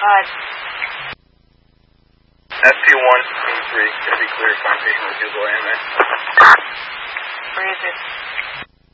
SP1-3, going to be clear, conversation with Google AMA. Where is it?